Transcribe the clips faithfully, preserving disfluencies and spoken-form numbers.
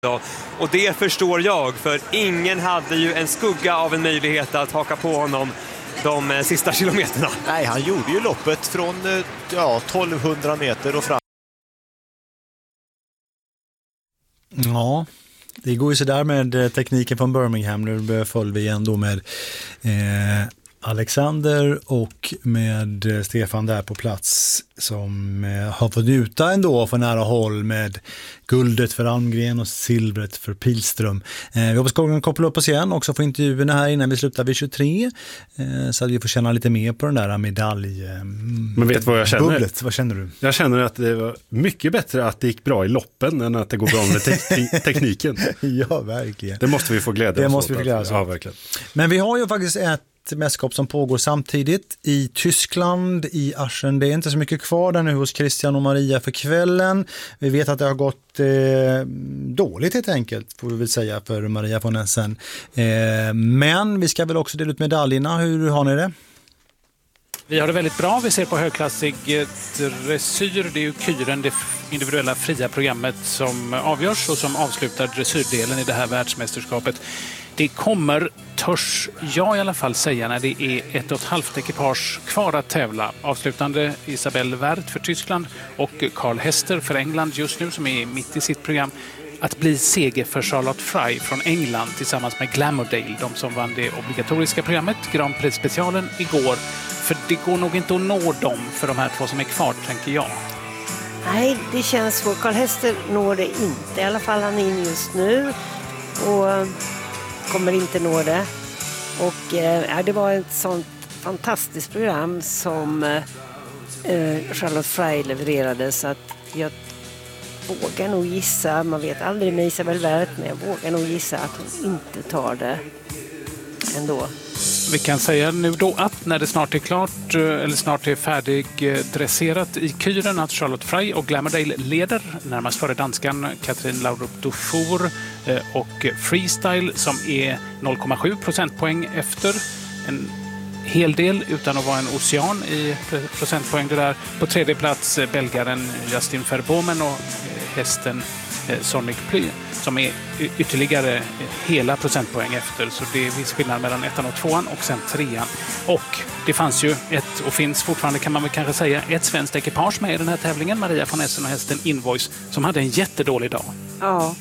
Och det förstår jag, för ingen hade ju en skugga av en möjlighet att haka på honom de eh, sista kilometerna. Nej, han gjorde ju loppet från eh, ja, tolvhundra meter och fram. Ja, det går ju så där med tekniken från Birmingham. Nu följer vi ändå med eh, Alexander och med Stefan där på plats som eh, har fått njuta ändå för nära håll med guldet för Almgren och silvret för Pilström. Eh, vi hoppas att koppla upp oss igen också för intervjuerna här innan vi slutar vid tjugotre eh, så att vi får känna lite mer på den där medalj. Eh, Men vet vad jag känner? Bubblet. Vad känner du? Jag känner att det var mycket bättre att det gick bra i loppen än att det går bra med te- tekniken. Ja, verkligen. Det måste vi få glädja oss Det måste åt, vi få glädja oss åt. Ja, verkligen. Men vi har ju faktiskt ett mästerskap som pågår samtidigt i Tyskland, i Aschen. Det är inte så mycket kvar där nu hos Christian och Maria för kvällen. Vi vet att det har gått eh, dåligt helt enkelt, får vi väl säga, för Maria von Essen. Eh, men vi ska väl också dela ut medaljerna. Hur har ni det? Vi har det väldigt bra. Vi ser på högklassig dressyr. Det är ju kyren, det individuella fria programmet som avgörs och som avslutar dressyrdelen i det här världsmästerskapet. Det kommer, törs jag i alla fall säga, när det är ett och ett halvt ekipage kvar att tävla. Avslutande Isabelle Werth för Tyskland och Karl Hester för England just nu, som är mitt i sitt program. Att bli seger för Charlotte Fry från England tillsammans med Glamourdale, de som vann det obligatoriska programmet, Grand Prix-specialen igår. För det går nog inte att nå dem för de här två som är kvar, tänker jag. Nej, det känns svårt. Karl Hester når det inte. I alla fall han är in just nu och kommer inte nå det. Och eh, det var ett sånt fantastiskt program som eh, Charlotte Fry levererade, så att jag vågar nog gissa, man vet aldrig med Isabelle Werth, men jag vågar nog gissa att hon inte tar det ändå. Vi kan säga nu då att när det snart är klart, eller snart är färdigdresserat i kyren, att Charlotte Fry och Glamourdale leder, närmast före danskan Katrin Laurup Dufour och Freestyle som är noll komma sju procentpoäng efter. En hel del utan att vara en ocean i procentpoäng det där. På tredje plats belgaren Justin Verbomen och hästen Sonic Ply som är ytterligare hela procentpoäng efter, så det är viss skillnad mellan ettan och tvåan och sen trean. Och det fanns ju ett, och finns fortfarande kan man väl kanske säga, ett svenskt ekipage med i den här tävlingen, Maria von Essen och hästen Invoice, som hade en jättedålig dag. Ja,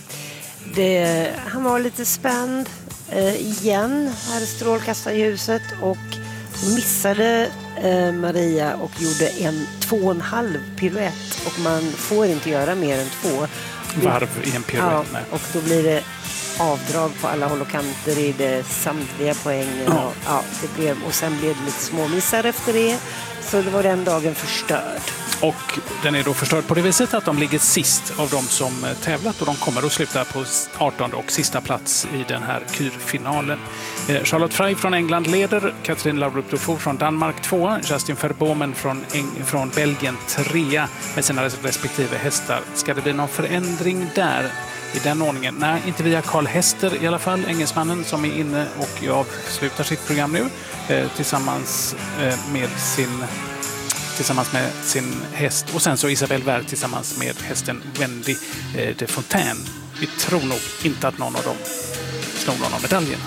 det, han var lite spänd eh, igen, hade strålkastarljuset och missade eh, Maria och gjorde en två och en halv piruett, och man får inte göra mer än två varv i en piruett. Ja, och då blir det avdrag på alla håll och kanter i det samtliga poängen. Ja. Och, ja, det blev, och sen blev det lite små missar efter det, så det var den dagen förstörd. Och den är då förstörd på det viset att de ligger sist av de som tävlat, och de kommer att sluta på artonde och sista plats i den här kyrfinalen. Charlotte Fry från England leder, Katrin Laurup Dufour från Danmark tvåa, Justin Verbomen från, Eng- från Belgien trea med sina respektive hästar. Ska det bli någon förändring där i den ordningen? Nej, inte via Karl Hester i alla fall, engelsmannen som är inne och avslutar sitt program nu eh, tillsammans eh, med sin tillsammans med sin häst, och sen så Isabelle Werth tillsammans med hästen Wendy eh, de Fontaine. Vi tror nog inte att någon av dem slår någon av medaljerna.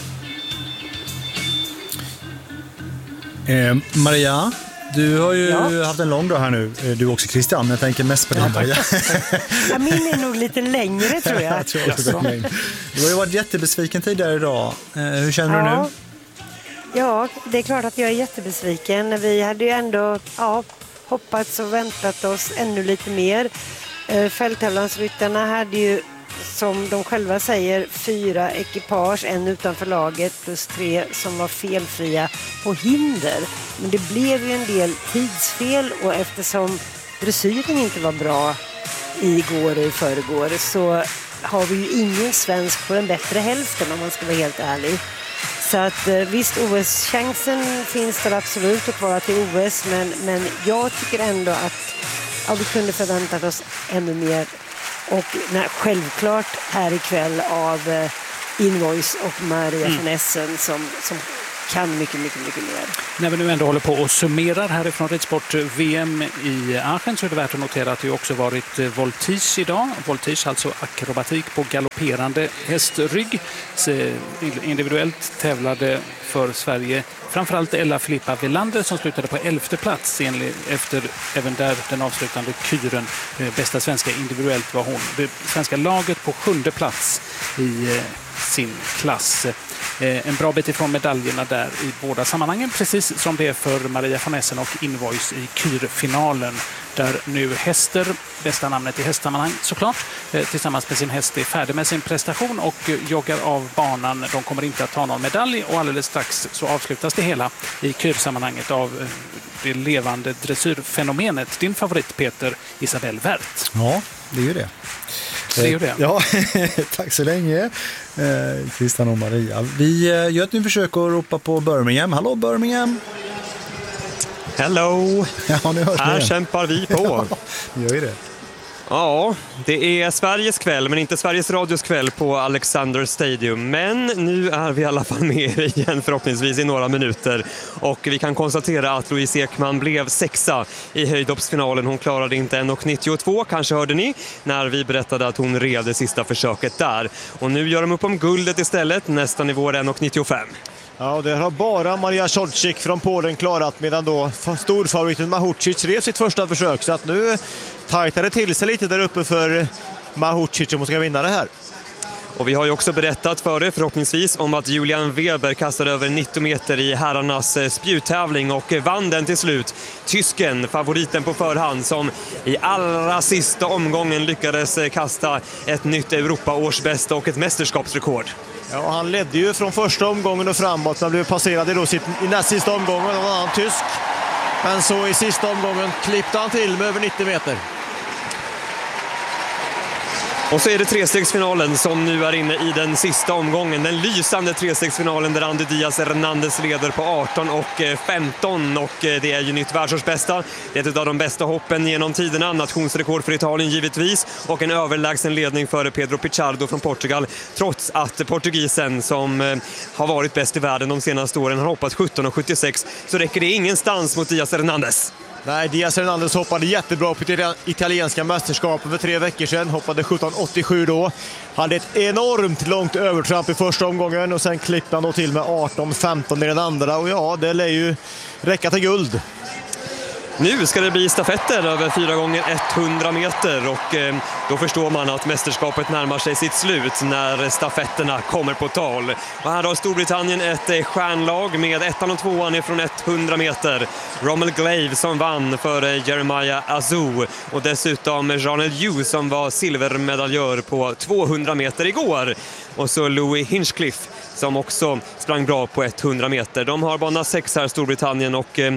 Eh, Maria, du har ju ja. haft en lång dag här nu. Du också, Christian, men jag tänker mest på din Maria. Ja, min är nog lite längre, tror jag. jag tror också det. Du har ju varit jättebesviken tidigare idag. Eh, hur känner ja. du nu? Ja, det är klart att jag är jättebesviken. Vi hade ju ändå ja, hoppats och väntat oss ännu lite mer. Fälttävlansryttarna hade ju, som de själva säger, fyra ekipage, en utanför laget plus tre som var felfria på hinder. Men det blev ju en del tidsfel, och eftersom dressyren inte var bra igår och i förrgår så har vi ju ingen svensk på den bättre hälften, om man ska vara helt ärlig. Så att visst, O S-chansen finns det absolut att klara till O S, men, men jag tycker ändå att ja, vi kunde förväntat oss ännu mer. Och nej, självklart här ikväll av eh, Invoice och Maria mm. von Essen som, som kan mycket, mycket, mycket mer. När vi nu ändå håller på och summerar härifrån ridsport-V M i Aachen så är det värt att notera att det också varit voltige idag. Voltige, alltså akrobatik på galopperande hästrygg. Individuellt tävlade för Sverige framförallt Ella Filippa Welander som slutade på elfte plats efter även där den avslutande kyren. Bästa svenska individuellt var hon. Det svenska laget på sjunde plats i sin klass. En bra bit ifrån medaljerna där i båda sammanhangen, precis som det är för Maria von Essen och Invoice i kyrfinalen, där nu Häster, bästa namnet i hästsammanhang såklart, tillsammans med sin häst är färdig med sin prestation och joggar av banan. De kommer inte att ta någon medalj och alldeles strax så avslutas det hela i kyrsammanhanget av det levande dressyrfenomenet. Din favorit Peter, Isabelle Werth. Ja, det är ju det. Det är ju det. Ja, tack så länge eh, Christian och Maria. Vi eh, gör ett nytt försök att ropa på Birmingham. Hallå Birmingham! Hello! Ja, nu hörs Här det. kämpar vi på. Ja, vi gör ju det. Ja, det är Sveriges kväll, men inte Sveriges Radios kväll på Alexander Stadium. Men nu är vi i alla fall med igen förhoppningsvis i några minuter. Och vi kan konstatera att Louise Ekman blev sexa i höjdhoppsfinalen. Hon klarade inte en nittiotvå, kanske hörde ni, när vi berättade att hon red det sista försöket där. Och nu gör de upp om guldet istället, nästa nivå en nittiofem. Ja, och det har bara Maria Szolczyk från Polen klarat, medan då storfavoriten Mahučić rev sitt första försök. Så att nu tajtar det till sig lite där uppe för Mahučić om hon ska vinna det här. Och vi har ju också berättat för det förhoppningsvis om att Julian Weber kastade över nittio meter i herrarnas spjuttävling och vann den till slut. Tysken, favoriten på förhand, som i allra sista omgången lyckades kasta ett nytt Europa-årsbästa och ett mästerskapsrekord. Ja, han ledde ju från första omgången och framåt. Han blev passerad i, då sitt, i näst sista omgången av en annan tysk. Men så i sista omgången klippte han till med över nittio meter. Och så är det trestegsfinalen som nu är inne i den sista omgången. Den lysande trestegsfinalen där Andy Diaz Hernandez leder på arton och femton. Och det är ju nytt världsårsbästa. Det är ett av de bästa hoppen genom tiderna. Nationsrekord för Italien givetvis. Och en överlägsen ledning för Pedro Pichardo från Portugal. Trots att portugisen som har varit bäst i världen de senaste åren har hoppat sjutton sjuttiosex, så räcker det ingenstans mot Diaz Hernandez. Nej, Diaz Hernandez hoppade jättebra på det italienska mästerskapet för tre veckor sedan. Hoppade sjutton åttiosju då. Hade ett enormt långt övertramp i första omgången och sen klippte han då till med arton femton i den andra. Och ja, det lär ju räcka till guld. Nu ska det bli stafetter över fyra gånger hundra meter och eh, då förstår man att mästerskapet närmar sig sitt slut när stafetterna kommer på tal. Och här har Storbritannien ett eh, stjärnlag med ettan och tvåan ifrån hundra meter. Rommel Glave som vann för eh, Jeremiah Azu och dessutom Janel Yu som var silvermedaljör på tvåhundra meter igår. Och så Louis Hinchcliffe som också sprang bra på hundra meter. De har bana sex här, Storbritannien, och eh,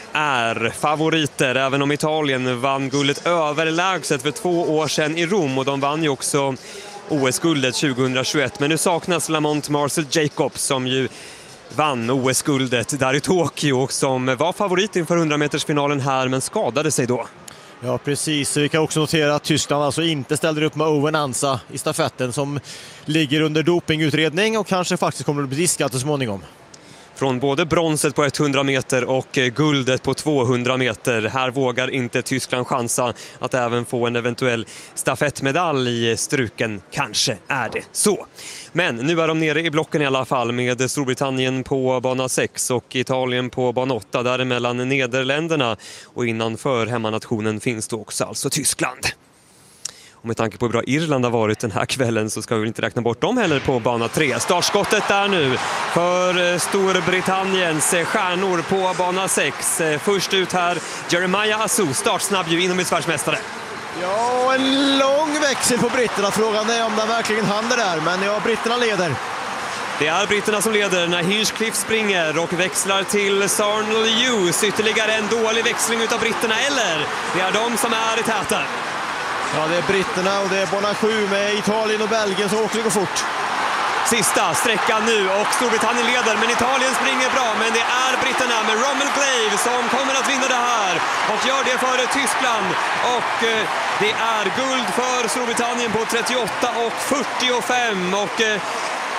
är favoriter, även om Italien vann guldet överlägset för två år sedan i Rom, och de vann ju också O S-guldet tjugohundratjugoett. Men nu saknas Lamont Marcel Jacobs som ju vann O S-guldet där i Tokyo och som var favorit inför hundra-metersfinalen här men skadade sig då. Ja, precis. Vi kan också notera att Tyskland alltså inte ställer upp med Owen Ansa i stafetten som ligger under dopingutredning och kanske faktiskt kommer att bli diskat så småningom. Från både bronset på hundra meter och guldet på tvåhundra meter. Här vågar inte Tyskland chansa att även få en eventuell stafettmedalj i struken. Kanske är det så. Men nu är de nere i blocken i alla fall med Storbritannien på bana sex och Italien på bana åtta. Däremellan Nederländerna, och innanför hemmanationen finns det också alltså Tyskland. Och med tanke på hur bra Irland har varit den här kvällen så ska vi inte räkna bort dem heller på bana tre. Startskottet där nu för Storbritanniens stjärnor på bana sex. Först ut här Jeremiah Azu, startsnabb ju inom världsmästare. Ja, en lång växel på britterna. Frågan är om den verkligen hann det där, men ja, britterna leder. Det är britterna som leder när Hinchcliffe springer och växlar till Sarnell Hughes. Ytterligare en dålig växling utav britterna, eller det är de som är i täten. Ja, det är britterna och det är bana sju med Italien och Belgien som också går fort. Sista sträckan nu och Storbritannien leder, men Italien springer bra. Men det är britterna med Rommel Glave som kommer att vinna det här och gör det före Tyskland. Och eh, det är guld för Storbritannien på trettioåtta och fyrtiofem. Och eh,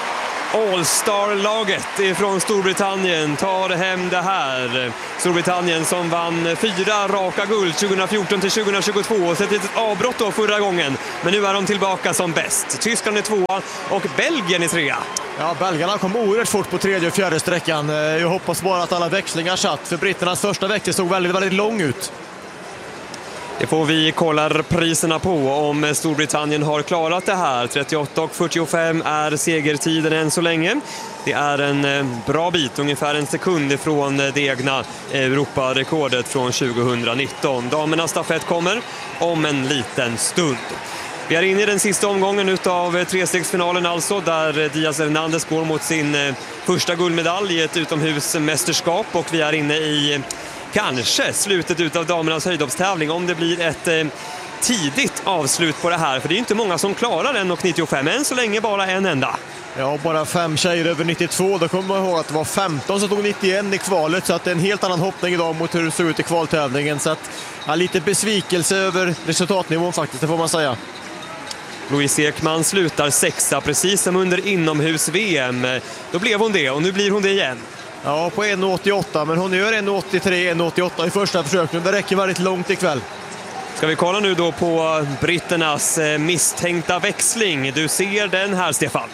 All-Star-laget från Storbritannien tar hem det här. Storbritannien som vann fyra raka guld tjugohundrafjorton till tjugohundratjugotvå och sett ett avbrott då förra gången. Men nu är de tillbaka som bäst. Tyskland är tvåa och Belgien är trea. Ja, belgarna kom oerhört fort på tredje och fjärde sträckan. Jag hoppas bara att alla växlingar satt, för britternas första växel såg väldigt, väldigt lång ut. Det får vi kolla priserna på om Storbritannien har klarat det här. trettioåtta och fyrtiofem är segertiden än så länge. Det är en bra bit, ungefär en sekund ifrån det egna Europarekordet från tjugohundranitton. Damernas stafett kommer om en liten stund. Vi är inne i den sista omgången av trestegsfinalen alltså, där Díaz Hernández går mot sin första guldmedalj i ett utomhusmästerskap, och vi är inne i kanske slutet utav damernas höjdhoppstävling, om det blir ett eh, tidigt avslut på det här, för det är inte många som klarar en nittiofem, än så länge bara en enda. Ja, bara fem tjejer över nittiotvå. Då kommer man ihåg att det var femton som tog nittioen i kvalet, så att det är en helt annan hoppning idag mot hur det såg ut i kvaltävlingen. Så att, ja, lite besvikelse över resultatnivån faktiskt, det får man säga. Louise Ekman slutar sexa, precis som under inomhus-V M. Då blev hon det, och nu blir hon det igen. Ja, på en åttioåtta, men hon gör en åttiotre en åttioåtta i första försöket. Det räcker väldigt långt ikväll. Ska vi kolla nu då på britternas misstänkta växling. Du ser den här, Stefan.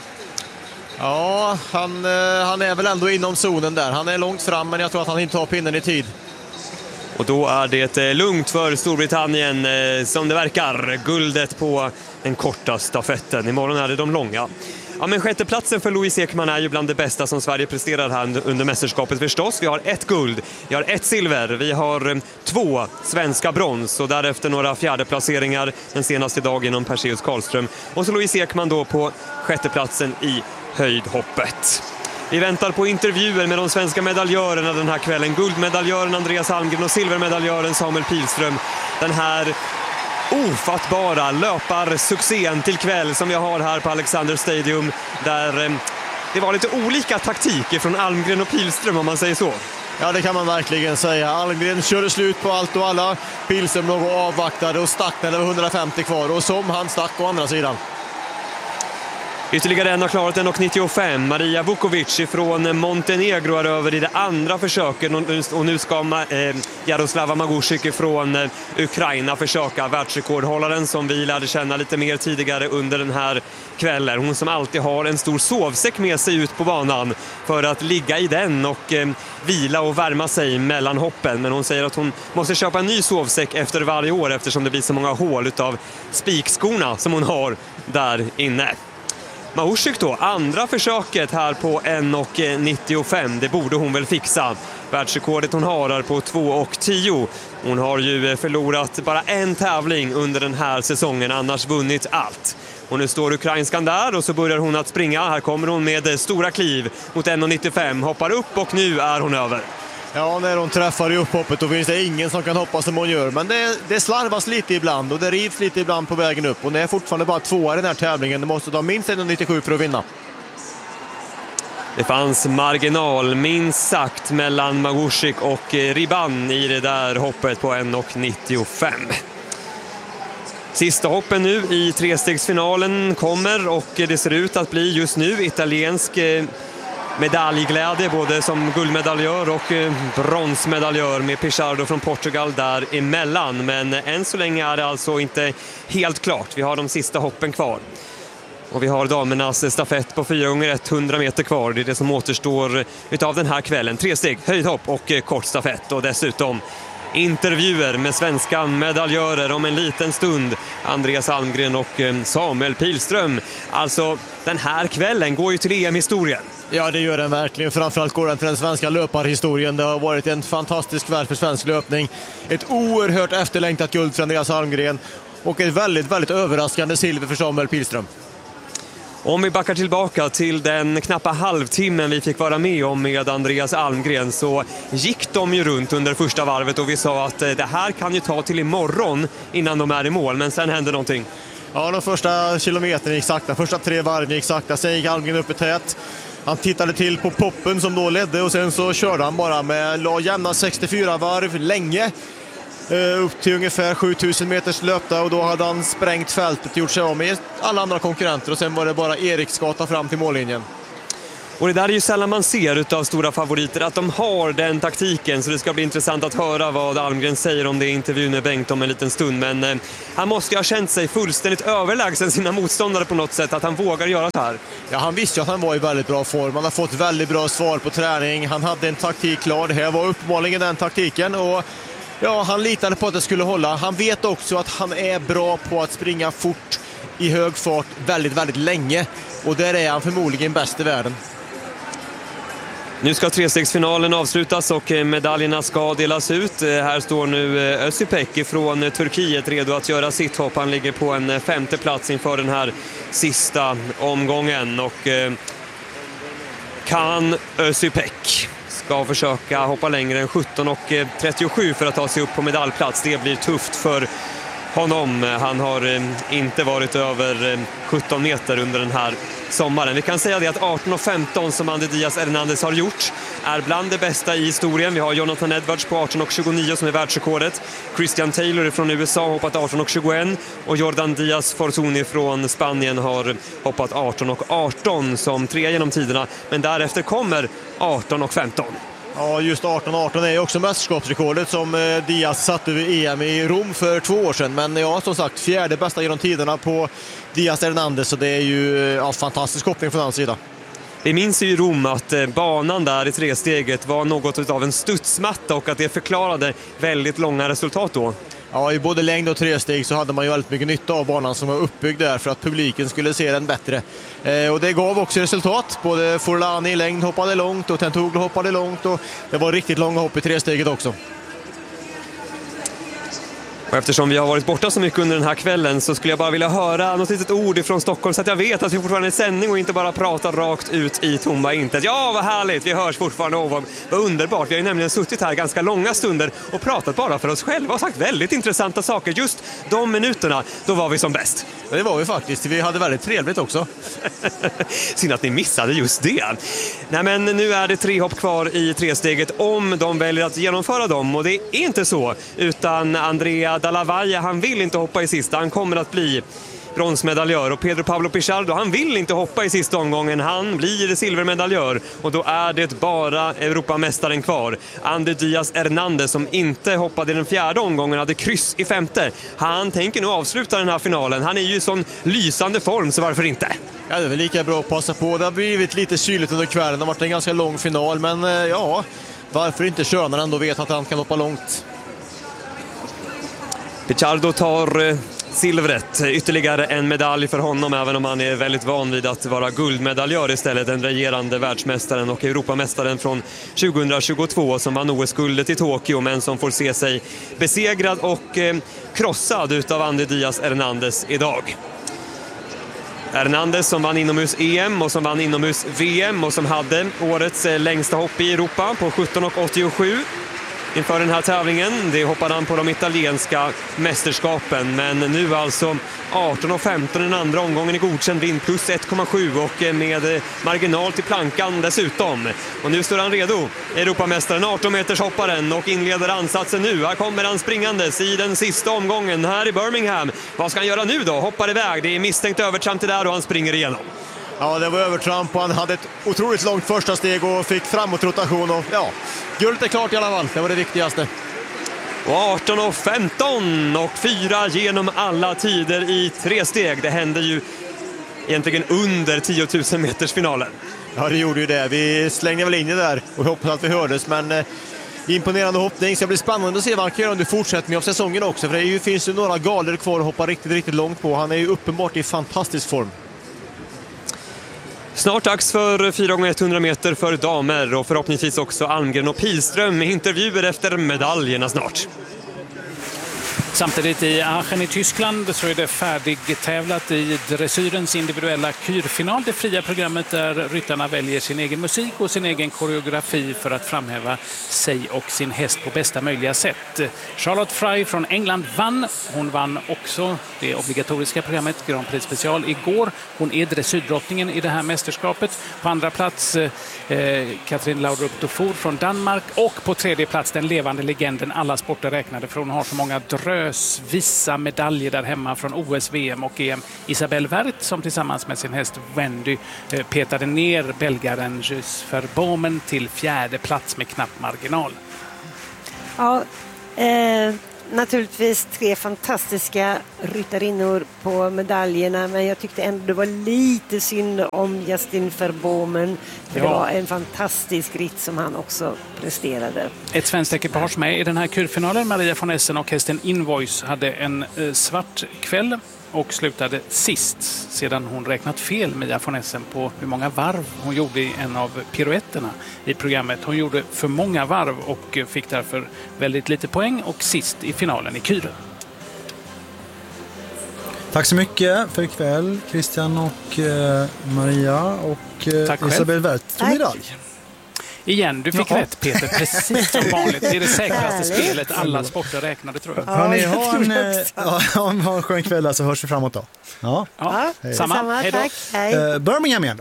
Ja, han, han är väl ändå inom zonen där. Han är långt fram, men jag tror att han inte har pinnen i tid. Och då är det lugnt för Storbritannien, som det verkar. Guldet på den korta stafetten. Imorgon är det de långa. Ja, men sjätteplatsen för Louise Ekman är ju bland det bästa som Sverige presterar här under mästerskapet förstås. Vi har ett guld, vi har ett silver, vi har två svenska brons och därefter några fjärdeplaceringar den senaste dagen genom Perseus Karlström. Och så Louise Ekman då på sjätteplatsen i höjdhoppet. Vi väntar på intervjuer med de svenska medaljörerna den här kvällen. Guldmedaljören Andreas Almgren och silvermedaljören Samuel Pilström. Den här ofattbara löparsuccén till kväll som vi har här på Alexander Stadium, där eh, det var lite olika taktik från Almgren och Pilström, om man säger så. Ja, det kan man verkligen säga. Almgren körde slut på allt och alla. Pilström låg och avvaktade och stack när det var hundrafemtio kvar, och som han stack å andra sidan. Ytterligare en har klarat en nittiofem. Maria Vukovic från Montenegro är över i det andra försöket, och nu ska eh, Jaroslava Magusik från eh, Ukraina försöka. Världsrekordhållaren som vi lärde känna lite mer tidigare under den här kvällen. Hon som alltid har en stor sovsäck med sig ut på banan för att ligga i den och eh, vila och värma sig mellan hoppen. Men hon säger att hon måste köpa en ny sovsäck efter varje år, eftersom det blir så många hål utav spikskorna som hon har där inne. Magusik då, andra försöket här på en nittiofem. Det borde hon väl fixa. Världsrekordet hon har är på två tio. Hon har ju förlorat bara en tävling under den här säsongen, annars vunnit allt. Och nu står ukrainskan där och så börjar hon att springa. Här kommer hon med stora kliv mot en nittiofem. Hoppar upp och nu är hon över. Ja, när hon träffar i upphoppet då finns det ingen som kan hoppa som hon gör. Men det, det slarvas lite ibland och det rivs lite ibland på vägen upp. Och det är fortfarande bara tvåa i den här tävlingen. Det måste ta minst en nittiosju för att vinna. Det fanns marginal minst sagt mellan Magusik och Riban i det där hoppet på en nittiofem. Sista hoppen nu i trestegsfinalen kommer, och det ser ut att bli just nu italiensk medaljglädje både som guldmedaljör och bronsmedaljör med Pichardo från Portugal där emellan. Men än så länge är det alltså inte helt klart. Vi har de sista hoppen kvar. Och vi har damernas stafett på fyra gånger hundra meter kvar. Det är det som återstår utav den här kvällen. Tre steg, höjdhopp och kort stafett. Och dessutom intervjuer med svenska medaljörer om en liten stund. Andreas Almgren och Samuel Pilström. Alltså, den här kvällen går ju till E M-historien. Ja, det gör den verkligen. Framförallt går den till den svenska löparhistorien. Det har varit en fantastisk värld för svensk löpning. Ett oerhört efterlängtat guld för Andreas Almgren. Och ett väldigt, väldigt överraskande silver för Samuel Pilström. Om vi backar tillbaka till den knappa halvtimmen vi fick vara med om med Andreas Almgren, så gick de ju runt under första varvet och vi sa att det här kan ju ta till imorgon innan de är i mål, men sen hände någonting. Ja, de första kilometerna gick sakta, första tre varven gick sakta, sen gick Almgren upp i tät. Han tittade till på poppen som då ledde och sen så körde han bara med la jämna sextiofyra varv länge. Upp till ungefär sjutusen meters löpta, och då hade han sprängt fältet, gjort sig av med alla andra konkurrenter, och sen var det bara Eriksgata fram till mållinjen. Och det där är ju sällan man ser utav stora favoriter, att de har den taktiken. Så det ska bli intressant att höra vad Almgren säger om det i intervjun med Bengt om en liten stund. Men eh, han måste ju ha känt sig fullständigt överlägsen sina motståndare på något sätt, att han vågar göra så här. Ja, han visste ju att han var i väldigt bra form. Han har fått väldigt bra svar på träning. Han hade en taktik klar. Det här var uppenbarligen den taktiken. Och ja, han litade på att det skulle hålla. Han vet också att han är bra på att springa fort i hög fart väldigt, väldigt länge. Och där är han förmodligen bäst i världen. Nu ska trestegsfinalen avslutas och medaljerna ska delas ut. Här står nu Özüpek från Turkiet redo att göra sitt hopp. Han ligger på en femte plats inför den här sista omgången. Och Kaan Özüpek ska försöka hoppa längre än sjutton och trettiosju för att ta sig upp på medaljplats. Det blir tufft för honom. Han har inte varit över sjutton meter under den här sommaren. Vi kan säga det att arton och femton som Andy Diaz Hernandez har gjort är bland det bästa i historien. Vi har Jonathan Edwards på arton och tjugonio som är världsrekordet. Christian Taylor från U S A har hoppat arton och tjugoett och Jordan Diaz Fortuny från Spanien har hoppat arton och arton som tre genom tiderna. Men därefter kommer arton och femton. Ja, just arton arton är ju också mästerskapsrekordet som Diaz satte vid E M i Rom för två år sedan. Men ja, som sagt, fjärde bästa genom tiderna på Diaz Hernandez, så det är ju ja, fantastisk koppling från hans sida. Vi minns ju i Rom att banan där i tresteget var något av en studsmatta och att det förklarade väldigt långa resultat då. Ja, i både längd och tresteg så hade man ju väldigt mycket nytta av banan som var uppbyggd där för att publiken skulle se den bättre. Eh, och det gav också resultat. Både Forlani i längd hoppade långt och Tentoglu hoppade långt och det var riktigt långa hopp i tresteget också. Och eftersom vi har varit borta så mycket under den här kvällen så skulle jag bara vilja höra något litet ord ifrån Stockholm så att jag vet att vi fortfarande är i sändning och inte bara pratar rakt ut i tomma intet. Ja, vad härligt! Vi hörs fortfarande och vad, vad underbart. Vi har ju nämligen suttit här ganska långa stunder och pratat bara för oss själva och sagt väldigt intressanta saker. Just de minuterna, då var vi som bäst. Det var vi faktiskt. Vi hade väldigt trevligt också. Synd att ni missade just det. Nej, men nu är det tre hopp kvar i tresteget om de väljer att genomföra dem. Och det är inte så, utan Andrea Dalla han vill inte hoppa i sista. Han kommer att bli bronsmedaljör. Och Pedro Pablo Pichardo, han vill inte hoppa i sista omgången. Han blir silvermedaljör. Och då är det bara Europamästaren kvar. Andy Diaz Hernandez som inte hoppade i den fjärde omgången, hade kryss i femte. Han tänker nu avsluta den här finalen. Han är ju i sån lysande form, så varför inte? Ja, det är väl lika bra att passa på. Det har blivit lite kyligt under kvällen. Det har varit en ganska lång final. Men ja, varför inte köra när han ändå vet att han kan hoppa långt? Pichardo tar silvret, ytterligare en medalj för honom, även om han är väldigt van vid att vara guldmedaljör istället. Den regerande världsmästaren och Europamästaren från tjugohundratjugotvå som vann O S-guldet i Tokyo, men som får se sig besegrad och eh, krossad utav Andy Diaz Hernandez idag. Hernandez som vann inomhus-E M och som vann inomhus-V M och som hade årets längsta hopp i Europa på sjutton och åttiosju. Inför den här tävlingen, det hoppade han på de italienska mästerskapen, men nu alltså arton och femton den andra omgången i godkänd vind plus ett komma sju och med marginal till plankan dessutom. Och nu står han redo, Europamästaren, arton meters hopparen, och inleder ansatsen nu. Här kommer han springandes i den sista omgången här i Birmingham. Vad ska han göra nu då? Hoppar iväg, det är misstänkt övertramp till där och han springer igenom. Ja, det var övertramp och han hade ett otroligt långt första steg och fick framåtrotation och ja, guldet är klart i alla fall. Det var det viktigaste. Och arton och femton och fyra genom alla tider i tre steg. Det hände ju egentligen under tio tusen meters finalen. Ja, det gjorde ju det. Vi slängde väl in det där och hoppas att vi hördes, men eh, imponerande hoppning. Så det blir spännande att se vad han kan göra under fortsättningen av säsongen också, för det är ju, finns ju några galor kvar att hoppa riktigt, riktigt långt på. Han är ju uppenbart i fantastisk form. Snart dags för fyra gånger hundra meter för damer och förhoppningsvis också Almgren och Pilström med intervjuer efter medaljerna snart. Samtidigt i Aachen i Tyskland så är det färdigtävlat i dressyrens individuella kyrfinal. Det fria programmet där ryttarna väljer sin egen musik och sin egen koreografi för att framhäva sig och sin häst på bästa möjliga sätt. Charlotte Fry från England vann. Hon vann också det obligatoriska programmet Grand Prix special igår. Hon är dressyrdrottningen i det här mästerskapet. På andra plats eh, Katrin Laudrup-Dufour från Danmark och på tredje plats den levande legenden, alla sporter räknade, för hon har så många dröm drös visa medaljer där hemma från O S, V M och E M. Isabelle Werth som tillsammans med sin häst Wendy petade ner belgaren Gilles Verbomen till fjärde plats med knapp marginal. Ja, eh, naturligtvis tre fantastiska ryttarinnor på medaljerna, men jag tyckte ändå det var lite synd om Justin Verbomen. För Ja. Det var en fantastisk ritt som han också presterade. Ett svenskt ekipage med i den här kurfinalen, Maria von Essen och hästen Invoice, hade en eh, svart kväll och slutade sist sedan hon räknat fel, Mia von Essen, på hur många varv hon gjorde i en av piruetterna i programmet. Hon gjorde för många varv och fick därför väldigt lite poäng och sist i finalen i Kyren. Tack så mycket för ikväll, Christian och eh, Maria och eh, Tack själv. Isabelle Werth tog Tack. medalj. Igen, du fick Ja. rätt Peter, precis som vanligt. Det är det säkraste Härligt. spelet alla sporter räknade, tror jag. Hörrni, jag ha en, tror eh, också. ja, ha en skön kväll, så hörs vi framåt då. Ja. Ja, Ja, samma. samma, Hej då. tack. Hej. Eh, Birmingham igen då.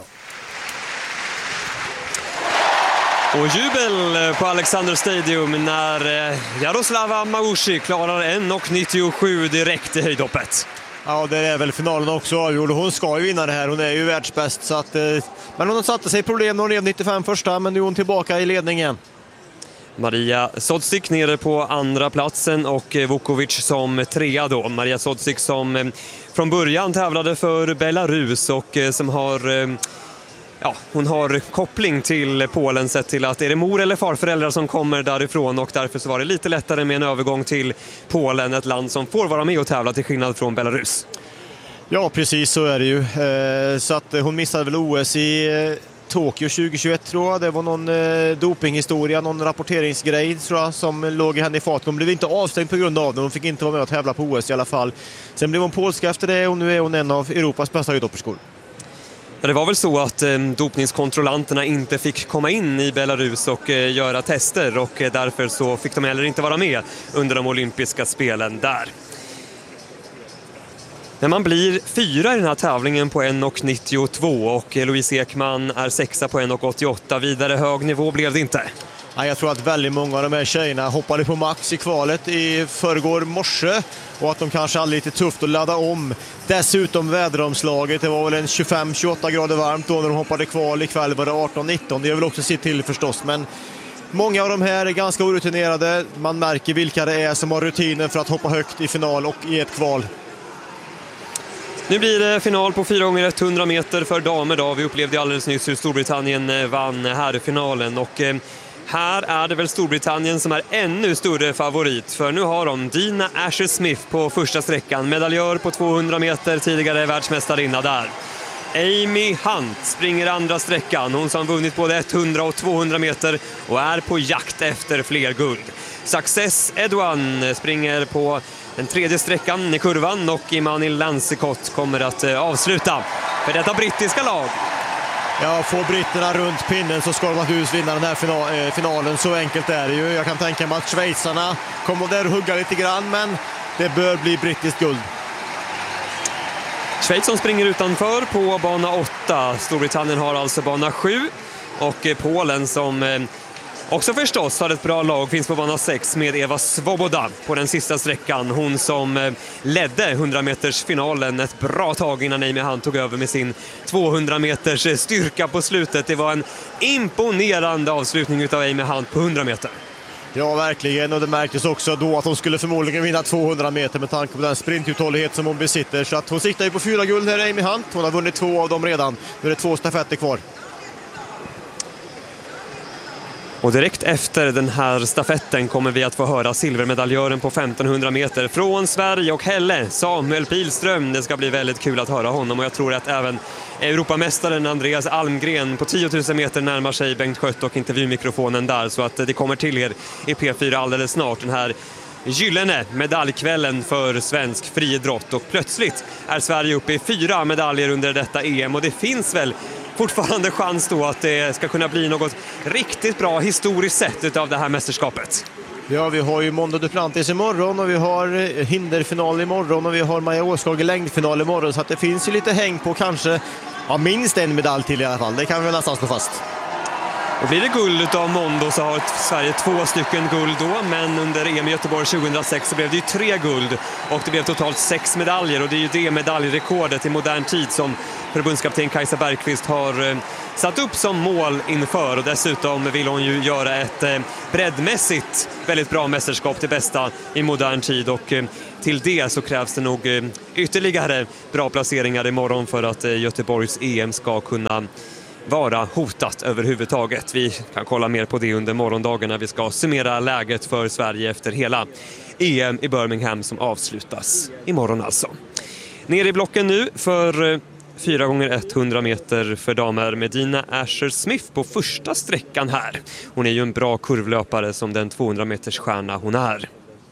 Och jubel på Alexander Stadium när eh, Jaroslava Maushi klarar en nittiosju direkt i höjdhoppet. Ja, det är väl finalen också avgjord. Hon ska ju vinna det här. Hon är ju världsbäst. Så att, eh, men hon satte sig problem när hon rev nittiofem första, men nu är hon tillbaka i ledningen. Maria Sodzik nere på andra platsen och Vukovic som trea då. Maria Sodzik som eh, från början tävlade för Belarus och eh, som har... Eh, Ja, hon har koppling till Polen sett till att är det mor eller farföräldrar som kommer därifrån, och därför så var det lite lättare med en övergång till Polen, ett land som får vara med och tävla till skillnad från Belarus. Ja, precis så är det ju. Eh, så att hon missade väl O S i eh, Tokyo tjugohundratjugoett tror jag. Det var någon eh, dopinghistoria, någon rapporteringsgrej tror jag som låg i henne i fat. Hon blev inte avstängd på grund av det. Hon fick inte vara med och tävla på O S i alla fall. Sen blev hon polska efter det och nu är hon en av Europas bästa höjdhopperskor. Det var väl så att eh, dopningskontrollanterna inte fick komma in i Belarus och eh, göra tester, och eh, därför så fick de heller inte vara med under de olympiska spelen där. När man blir fyra i den här tävlingen på en nittiotvå och eh, Louise Ekman är sexa på en åttioåtta, vidare hög nivå blev det inte. Ja, jag tror att väldigt många av de här tjejerna hoppade på max i kvalet i förrgår morse och att de kanske hade lite tufft att ladda om. Dessutom väderomslaget, det var väl en tjugofem till tjugoåtta grader varmt då när de hoppade kval. Ikväll var det arton nitton, det är väl också sitt till förstås, men många av de här är ganska orutinerade. Man märker vilka det är som har rutinen för att hoppa högt i final och i ett kval. Nu blir det final på fyra gånger hundra meter för damer då. Vi upplevde alldeles nyss hur Storbritannien vann här i finalen, och eh, här är det väl Storbritannien som är ännu större favorit, för nu har de Dina Asher-Smith på första sträckan, medaljör på tvåhundra meter, tidigare världsmästarinna där. Amy Hunt springer andra sträckan, hon som vunnit både hundra och tvåhundra meter och är på jakt efter fler guld. Success Edouan springer på den tredje sträckan i kurvan, och Imani Lansikot kommer att avsluta för detta brittiska lag. Ja, får britterna runt pinnen så ska de naturligtvis vinna den här finalen, så enkelt är det ju. Jag kan tänka mig att schweizarna kommer där och hugga lite grann, men det bör bli brittiskt guld. Schweiz som springer utanför på bana åtta. Storbritannien har alltså bana sju, och Polen som också förstås har ett bra lag finns på bana sex med Eva Svoboda på den sista sträckan. Hon som ledde hundra meters finalen ett bra tag innan Amy Hunt tog över med sin tvåhundra meters styrka på slutet. Det var en imponerande avslutning av Amy Hunt på hundra meter. Ja, verkligen, och det märktes också då att hon skulle förmodligen vinna tvåhundra meter med tanke på den sprintuthållighet som hon besitter. Så att hon siktar ju på fyra guld här, Amy Hunt. Hon har vunnit två av dem redan. Nu är det två stafetter kvar. Och direkt efter den här stafetten kommer vi att få höra silvermedaljören på femtonhundra meter från Sverige och Helle, Samuel Pilström. Det ska bli väldigt kul att höra honom, och jag tror att även Europamästaren Andreas Almgren på tio tusen meter närmar sig Bengt Skött och intervjumikrofonen där, så att det kommer till er i P fyra alldeles snart, den här gyllene medaljkvällen för svensk friidrott. Och plötsligt är Sverige uppe i fyra medaljer under detta E M, och det finns väl fortfarande chans då att det ska kunna bli något riktigt bra historiskt sett utav det här mästerskapet. Ja, vi har ju Mondo Duplantis imorgon och vi har hinderfinal imorgon och vi har Maja Åskog i längdfinal imorgon, så att det finns ju lite häng på kanske ja, minst en medalj till i alla fall. Det kan vi nästan slå fast. Och blir det guld av Mondo så har Sverige två stycken guld då, men under E M i Göteborg tjugohundrasex så blev det ju tre guld och det blev totalt sex medaljer, och det är ju det medaljrekordet i modern tid som förbundskapten Kajsa Bergqvist har eh, satt upp som mål inför, och dessutom vill hon ju göra ett eh, breddmässigt väldigt bra mästerskap till bästa i modern tid, och eh, till det så krävs det nog eh, ytterligare bra placeringar imorgon för att eh, Göteborgs E M ska kunna vara hotat överhuvudtaget. Vi kan kolla mer på det under morgondagen när vi ska summera läget för Sverige efter hela E M i Birmingham som avslutas imorgon alltså. Ner i blocken nu för fyra gånger hundra meter för damer med Dina Asher Smith på första sträckan här. Hon är ju en bra kurvlöpare som den tvåhundra meters stjärna hon är.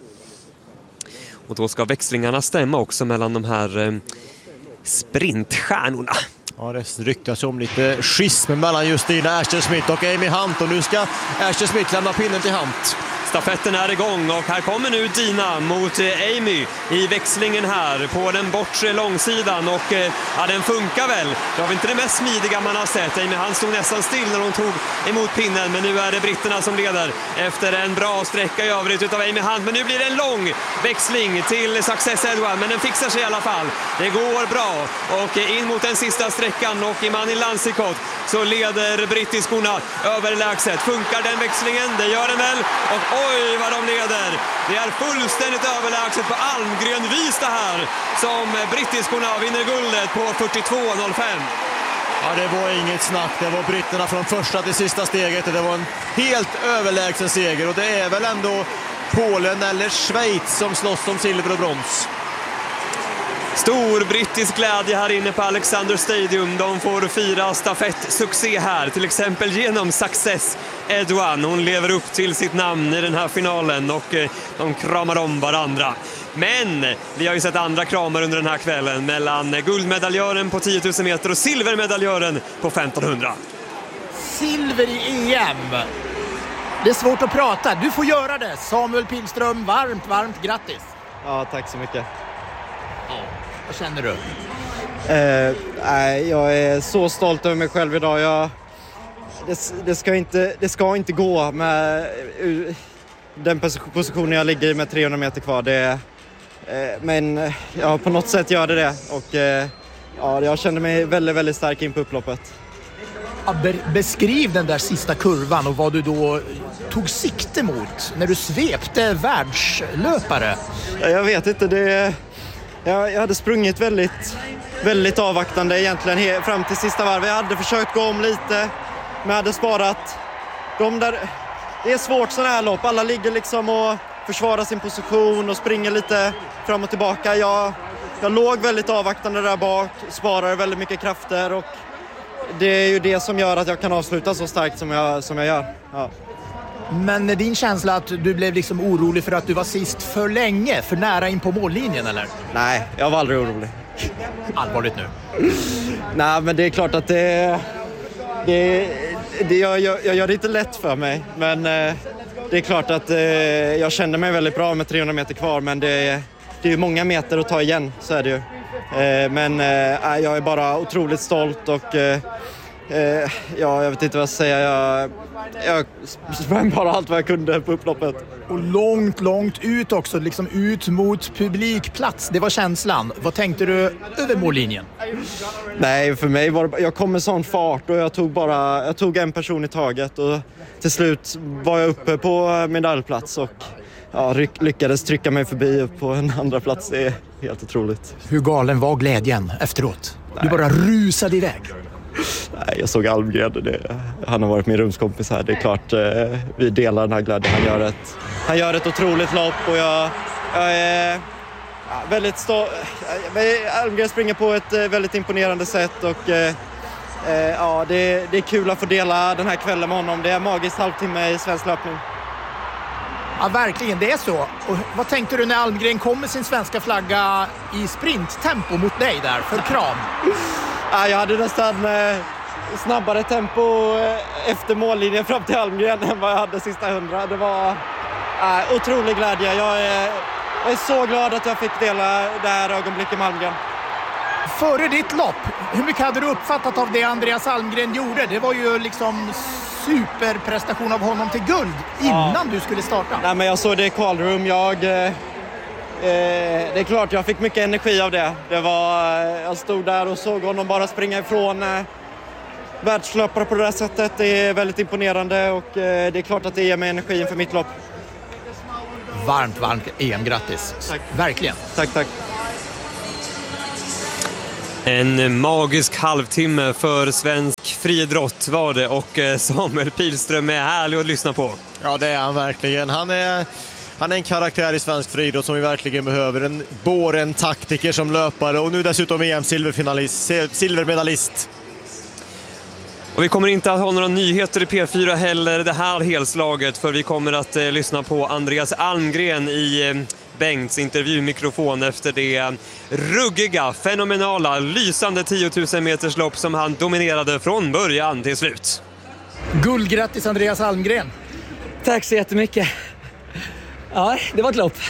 Och då ska växlingarna stämma också mellan de här sprintstjärnorna. Ja, det ryktas om lite schism mellan just Dina Asher Smith och Amy Hunt, och nu ska Asher Smith lämna pinnen till Hunt. Stafetten är igång och här kommer nu Dina mot Amy i växlingen här på den bortre långsidan, och ja, den funkar väl. Det var inte det mest smidiga man har sett. Amy Hunt stod nästan still när hon tog emot pinnen, men nu är det britterna som leder efter en bra sträcka i övrigt utav Amy Hunt. Men nu blir det en lång växling till Success Edouard, men den fixar sig i alla fall. Det går bra och in mot den sista sträckan, och Imani Lansikot så leder brittiskorna överlägset. Funkar den växlingen? Det gör den väl. Och oj vad de leder. Det är fullständigt överlägset på Almgren vis det här som brittiskorna vinner guldet på fyrtiotvå noll fem. Ja, det var inget snack. Det var britterna från första till sista steget. Det var en helt överlägsen seger, och det är väl ändå Polen eller Schweiz som slåss om silver och brons. Stor brittisk glädje här inne på Alexander Stadium. De får fira stafettsuccé här, till exempel genom Success Edouard. Hon lever upp till sitt namn i den här finalen och de kramar om varandra. Men vi har ju sett andra kramar under den här kvällen mellan guldmedaljören på tio tusen meter och silvermedaljören på femtonhundra. Silver i E M. Det är svårt att prata. Du får göra det. Samuel Pilström, varmt, varmt grattis. Ja, tack så mycket. Ja, vad känner du? Eh, nej, jag är så stolt över mig själv idag. Jag, det, det, ska inte, det ska inte gå med uh, den positionen jag ligger i med trehundra meter kvar. Det, eh, men ja, på något sätt gör det det. Och, eh, ja, jag kände mig väldigt, väldigt stark in på upploppet. Ja, be- beskriv den där sista kurvan och vad du då tog sikte mot när du svepte världslöpare. Ja, jag vet inte, det... Jag, jag hade sprungit väldigt, väldigt avvaktande egentligen he- fram till sista varv. Jag hade försökt gå om lite, men jag hade sparat de där. Det är svårt sådana här lopp. Alla ligger liksom och försvarar sin position och springer lite fram och tillbaka. Jag, jag låg väldigt avvaktande där bak, sparar väldigt mycket krafter, och det är ju det som gör att jag kan avsluta så starkt som jag, som jag gör. Ja. Men är din känsla att du blev liksom orolig för att du var sist för länge, för nära in på mållinjen, eller? Nej, jag var aldrig orolig. Allvarligt nu? Nej, men det är klart att det... det, det jag, jag, jag gör det inte lätt för mig, men eh, det är klart att eh, jag kände mig väldigt bra med trehundra meter kvar, men det, det är många meter att ta igen, så är det ju. Eh, men eh, jag är bara otroligt stolt och... Eh, Eh, ja, jag vet inte vad jag ska säga. Jag, jag sprang bara allt vad jag kunde på upploppet. Och långt, långt ut också, liksom ut mot publikplats. Det var känslan. Vad tänkte du över mållinjen? Nej, för mig var det, jag kom med sån fart och jag tog bara jag tog en person i taget, och till slut var jag uppe på medaljplats och ja, lyckades trycka mig förbi upp på en andra plats. Det är helt otroligt. Hur galen var glädjen efteråt? Nej. Du bara rusade iväg. Nej, jag såg Almgren. Det, han har varit min rumskompis här. Det är klart eh, vi delar den här glädjen. Han gör ett, han gör ett otroligt lopp, och jag, jag är ja, väldigt stolt. Almgren springer på ett eh, väldigt imponerande sätt, och eh, eh, ja, det, det är kul att få dela den här kvällen med honom. Det är magiskt halvtimme i svensk löpning. Ja, verkligen, det är så. Och vad tänkte du när Almgren kom med sin svenska flagga i sprinttempo mot dig där för kram? Ja, jag hade nästan eh, snabbare tempo eh, efter mållinjen fram till Almgren än vad jag hade sista hundra. Det var eh, otrolig glädje. Jag är, jag är så glad att jag fick dela det här ögonblicket med Almgren. Före ditt lopp, hur mycket hade du uppfattat av det Andreas Almgren gjorde? Det var ju liksom superprestation av honom till guld innan ja. du skulle starta. Nej, men jag såg det i kvalrum. Jag, eh, eh, det är klart jag fick mycket energi av det. det var, eh, jag stod där och såg honom bara springa ifrån eh, världslöpare på det där sättet. Det är väldigt imponerande och eh, det är klart att det ger mig energi inför mitt lopp. Varmt, varmt E M-grattis. Tack. Verkligen. Tack, tack. En magisk halvtimme för svensk friidrott var det och Samuel Pilström är härlig att lyssna på. Ja, det är han verkligen. Han är, han är en karaktär i svensk friidrott som vi verkligen behöver. En både en taktiker som löpare och nu dessutom E M-silverfinalist, silvermedalist. Och vi kommer inte att ha några nyheter i P fyra heller det här helslaget, för vi kommer att eh, lyssna på Andreas Almgren i eh, Bengts intervjumikrofon efter det ruggiga, fenomenala, lysande tio tusen meters lopp som han dominerade från början till slut. Guldgrattis Andreas Almgren. Tack så jättemycket. Ja, det var ett lopp.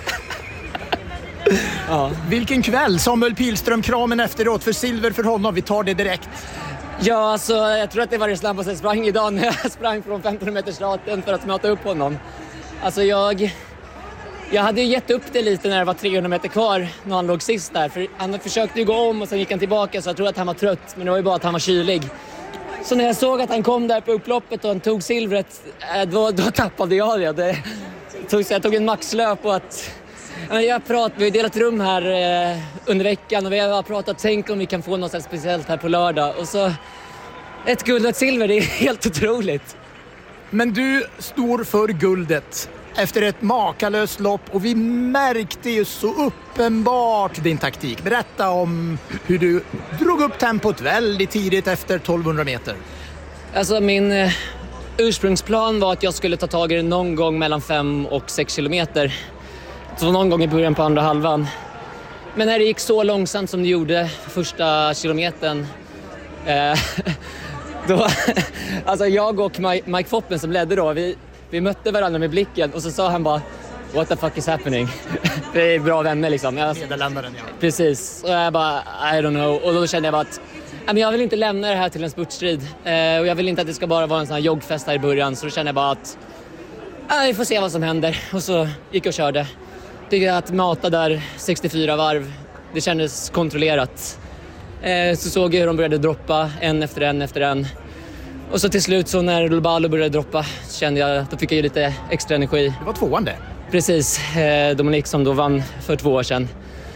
Ja. Vilken kväll, Samuel Pilström, kramen efteråt för silver för honom. Vi tar det direkt. Ja, alltså, jag tror att det var det snabbaste jag sprang idag när jag sprang från femton meters starten för att möta upp honom. Alltså jag, jag hade ju gett upp det lite när det var trehundra meter kvar när han låg sist där. För han försökte ju gå om och sen gick han tillbaka, så jag tror att han var trött, men det var ju bara att han var kylig. Så när jag såg att han kom där på upploppet och han tog silvret, då, då tappade jag det. det tog, så jag tog en maxlöp och att... Jag prat, vi har delat rum här eh, under veckan och vi har pratat, tänk om vi kan få något speciellt här på lördag. Och så ett guld och ett silver, det är helt otroligt. Men du står för guldet efter ett makalöst lopp och vi märkte ju så uppenbart din taktik. Berätta om hur du drog upp tempot väldigt tidigt efter tolvhundra meter. Alltså min eh, ursprungsplan var att jag skulle ta tag i det någon gång mellan fem och sex kilometer. Så någon gång i början på andra halvan. Men när det gick så långsamt som det gjorde första kilometern, eh, då, alltså jag och Mike, Mike Foppen som ledde då, vi, vi mötte varandra med blicken och så sa han bara "What the fuck is happening?" Det är bra vänner liksom. Nederländaren, ja. Precis. Och jag bara I don't know. Och då kände jag bara att men jag vill inte lämna det här till en spurtstrid. Eh, och jag vill inte att det ska bara vara en sån här joggfest här i början. Så då kände jag bara att eh, vi får se vad som händer. Och så gick jag och körde. Tycker jag att mata där sextiofyra varv, det kändes kontrollerat. Eh, så såg jag hur de började droppa en efter en efter en. Och så till slut så när Lobalo började droppa kände jag att då fick jag ju lite extra energi. Det var tvåan det. Precis, eh, Dominic som då vann för två år sedan.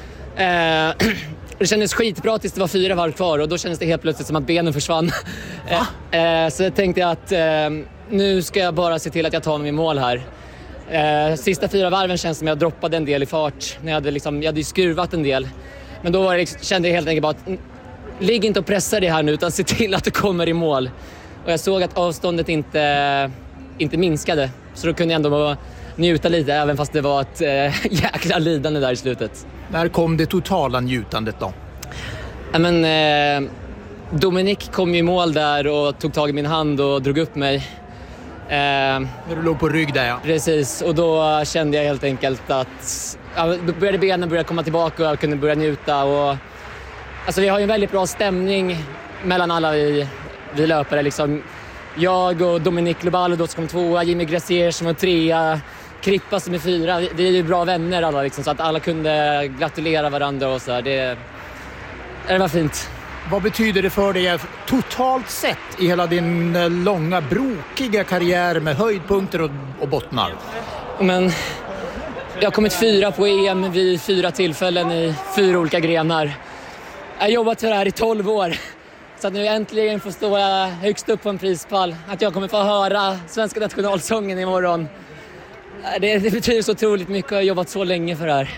Eh, det kändes skitbra tills det var fyra varv kvar och då kändes det helt plötsligt som att benen försvann. eh, eh, så jag tänkte att eh, nu ska jag bara se till att jag tar mig i mål här. Eh, sista fyra varven känns som jag droppade en del i fart. När jag, hade liksom, jag hade ju skruvat en del. Men då var det, kände jag helt enkelt bara att ligg inte och pressa det här nu utan se till att du kommer i mål. Och jag såg att avståndet inte, inte minskade. Så då kunde jag ändå njuta lite även fast det var ett eh, jäkla lidande där i slutet. När kom det totala njutandet då? Ja, men, eh, Dominic kom ju i mål där och tog tag i min hand och drog upp mig. Eh, När du låg på rygg där, ja. Precis, och då kände jag helt enkelt att ja, då började benen börja komma tillbaka och jag kunde börja njuta. Och, alltså, vi har ju en väldigt bra stämning mellan alla vi, vi löpare. Liksom. Jag och Dominic Lobalo då som kom tvåa, Jimmy Gracier som var trea, Krippa som är fyra. Vi är ju bra vänner alla, liksom, så att alla kunde gratulera varandra och så här. Det, det var fint. Vad betyder det för dig totalt sett i hela din långa, brokiga karriär med höjdpunkter och, och bottnar? Men jag har kommit fyra på E M vid fyra tillfällen i fyra olika grenar. Jag har jobbat för det här i tolv år. Så att nu äntligen får stå högst upp på en prispall. Att jag kommer få höra svenska nationalsången imorgon. Det, det betyder så otroligt mycket. Jag har jobbat så länge för det här.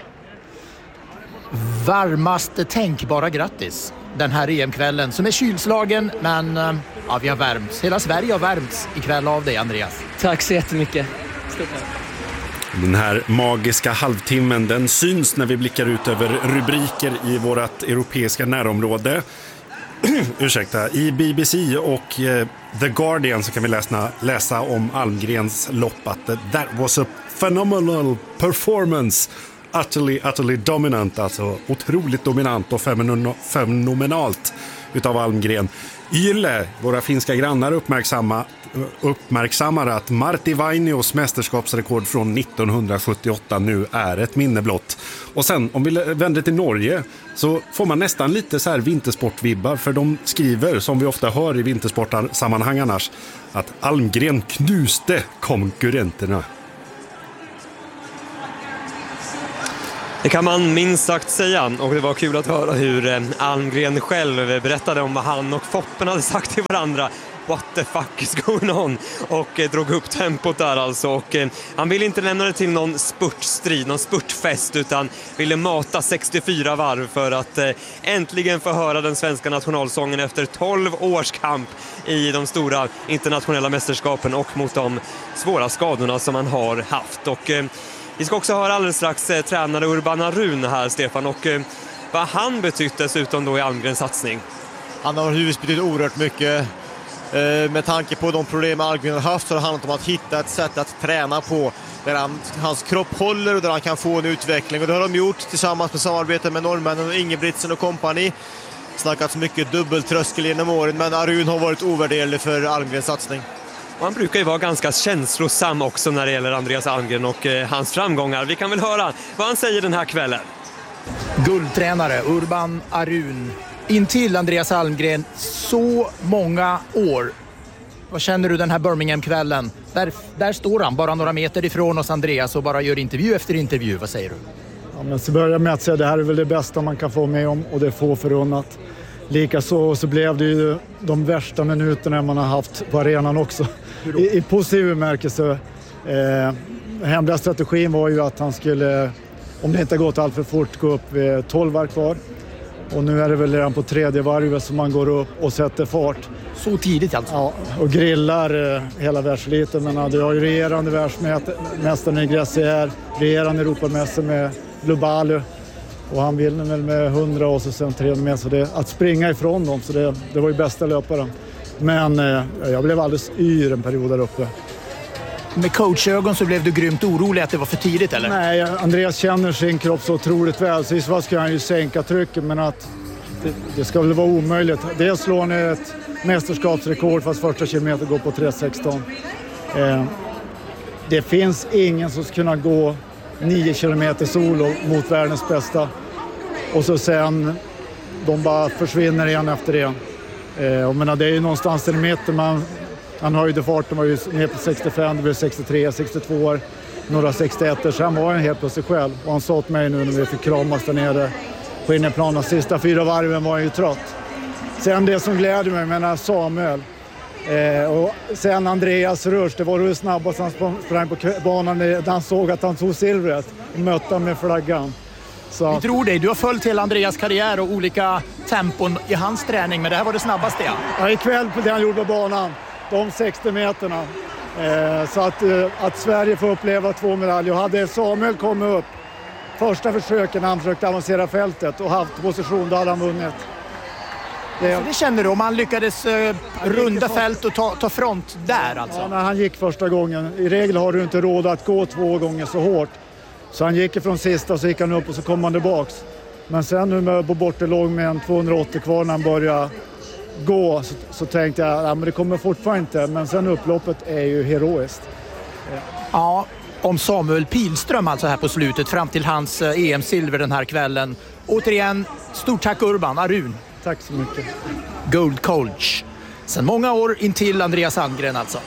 Varmaste tänkbara grattis den här E M-kvällen som är kylslagen, men ja, vi har värmts. Hela Sverige har värmts ikväll av dig, Andreas. Tack så jättemycket. Stort tack. Den här magiska halvtimmen, den syns när vi blickar ut över rubriker i vårt europeiska närområde. Ursäkta, i B B C och eh, The Guardian så kan vi läsa, läsa om Almgrens lopp att that was a phenomenal performance. utterly, utterly dominant, alltså otroligt dominant och fenomenalt utav Almgren. Yle, våra finska grannar, uppmärksamma, uppmärksammar att Martti Vainios mästerskapsrekord från nittonhundrasjuttioåtta nu är ett minne blott. Och sen, om vi vänder till Norge, så får man nästan lite så här vintersportvibbar, för de skriver, som vi ofta hör i vintersportsammanhang annars, att Almgren knuste konkurrenterna. Det kan man minst sagt säga, och det var kul att höra hur Almgren själv berättade om vad han och Foppen hade sagt till varandra. What the fuck is going on? Och eh, drog upp tempot där alltså. Och, eh, han ville inte lämna det till någon spurtstrid, någon spurtfest, utan ville mata sextiofyra varv för att eh, äntligen få höra den svenska nationalsången efter tolv års kamp i de stora internationella mästerskapen och mot de svåra skadorna som han har haft. Och eh, vi ska också höra alldeles strax eh, tränare Urban Arun här, Stefan, och eh, vad han betytt dessutom då i Almgrens satsning. Han har huvudet betytt oerhört mycket. Med tanke på de problem Almgren har haft så har det handlat om att hitta ett sätt att träna på där han, hans kropp håller och där han kan få en utveckling. Och det har de gjort tillsammans med samarbete med norrmännen och Ingebrigtsen och kompani. Snackats mycket dubbeltröskel genom åren, men Arun har varit ovärderlig för Almgrens satsning. Och han brukar ju vara ganska känslosam också när det gäller Andreas Almgren och eh, hans framgångar. Vi kan väl höra vad han säger den här kvällen. Guldtränare Urban Arun. Intill Andreas Almgren så många år. Vad känner du den här Birmingham-kvällen? Där, där står han, bara några meter ifrån oss, Andreas, och bara gör intervju efter intervju. Vad säger du? Ja, men så börjar jag med att säga det här är väl det bästa man kan få med om, och det är få förunnat. Likaså så blev det ju de värsta minuterna man har haft på arenan också. I, i positiv bemärkelse. Eh, hemliga strategin var ju att han skulle, om det inte gått allt för fort, gå upp vid tolv var kvar. Och nu är det väl redan på tredje varvet som man går upp och sätter fart. Så tidigt alltså? Ja, och grillar eh, hela världsliten. Men du har ju regerande världsmästaren i Gressier, regerande Europamästare med Lubalu. Och han vinner väl med hundra och så sen trehundra meter. Så det, att springa ifrån dem, så det, det var ju bästa löparen. Men eh, jag blev alldeles yr en period där uppe. Med coachögon så blev du grymt orolig att det var för tidigt, eller? Nej, Andreas känner sin kropp så otroligt väl. Så i så ska han ju sänka trycket, men att det, det ska väl vara omöjligt. Dels slår han ett mästerskapsrekord fast första kilometer går på tre sexton. Eh, det finns ingen som ska kunna gå nio kilometer solo mot världens bästa. Och så sen, de bara försvinner igen efter det. Eh, och menar, det är ju någonstans i mitten man... Han höjde farten, var ju ner på sextiofem, det blev sextiotre, sextiotvå år, några sextioett, så han var en helt på sig själv. Och han sa till mig nu när vi fick kramas där nere på innerplanen, sista fyra varven var han ju trött. Sen det som glädde mig, menar Samuel, eh, och sen Andreas Rush, det var det snabbast han sprang på banan när han såg att han tog silvret och mötte med flaggan. Så. Vi tror dig, du har följt hela Andreas karriär och olika tempon i hans träning, men det här var det snabbaste. Ja, ja ikväll på det han gjorde på banan. De sextio meterna. Eh, så att, eh, att Sverige får uppleva två medaljer. Och hade Samuel kommit upp första försöken när han försökte avancera fältet och haft position, då hade han vunnit. Det, så det känner du, om han lyckades eh, runda fält och ta, ta front där alltså? Ja, när han gick första gången. I regel har du inte råd att gå två gånger så hårt. Så han gick ifrån sista och så gick han upp och så kom han tillbaks. Men sen nu med, på bortelåg med en tvåhundraåttio kvar när han började gå, så, så tänkte jag att ja, det kommer fortfarande inte, men sen upploppet är ju heroiskt. Ja. ja, om Samuel Pilström alltså här på slutet fram till hans E M-silver den här kvällen. Återigen, stort tack Urban Arun. Tack så mycket. Gold coach. Sen många år intill Andreas Almgren alltså.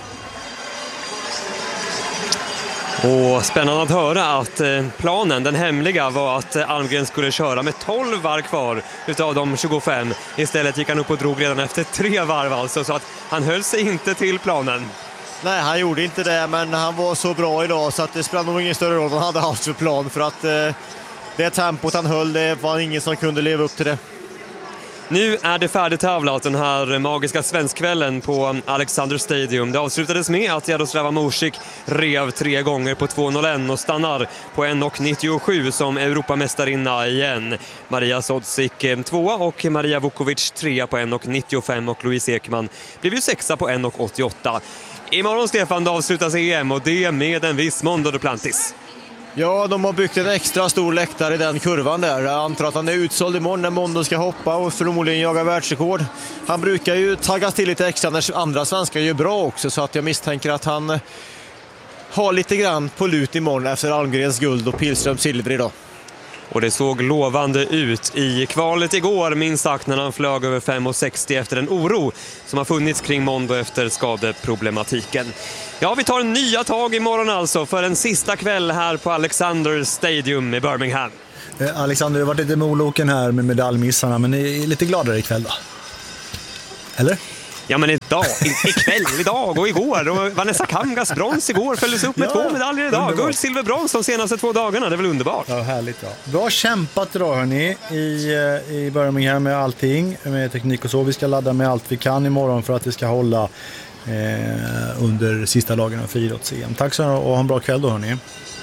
Och spännande att höra att planen, den hemliga, var att Almgren skulle köra med tolv varv kvar utav de tjugofem. Istället gick han upp och drog redan efter tre varv alltså, så att han höll sig inte till planen. Nej, han gjorde inte det, men han var så bra idag så att det spelade nog ingen större roll vad han hade haft för plan, för att eh, det tempot han höll, det var ingen som kunde leva upp till det. Nu är det färdigtävlat, den här magiska svenskkvällen på Alexander Stadium. Det avslutades med att Jaroslava Mursik rev tre gånger på två noll ett och stannar på en nittiosju som Europamästarinna igen. Maria Sodzik tvåa och Maria Vukovic trea på en nittiofem och Louise Ekman blev ju sexa på en åttioåtta. Imorgon, Stefan, avslutas E M och det med en viss Mondo Duplantis. Ja, de har byggt en extra stor läktare i den kurvan där. Jag antar att han är utsåld imorgon när Mondo ska hoppa och förmodligen jaga världsrekord. Han brukar ju taggas till lite extra när andra svenskar gör bra också, så att jag misstänker att han har lite grann på lut imorgon efter Almgrens guld och Pilströms silver idag. Och det såg lovande ut i kvalet igår, minst sagt, när han flög över fem komma sextio efter en oro som har funnits kring Mondo efter skadeproblematiken. Ja, vi tar nya tag imorgon alltså för en sista kväll här på Alexander Stadium i Birmingham. Eh, Alexander, du har varit lite moloken här med medaljmissarna, men ni är lite gladare ikväll då? Eller? Ja, men idag, ikväll, idag och igår. Och Vanessa Kamgas brons igår följdes upp med ja, två medaljer idag. Underbart. Guld, silver, brons de senaste två dagarna. Det är väl underbart? Ja, härligt. Ja. Bra kämpat idag, hörni, i, i Birmingham med allting, med teknik och så. Vi ska ladda med allt vi kan imorgon för att det ska hålla eh, under sista dagen av friidrotts-E M. Tack så mycket och ha en bra kväll då, hörni.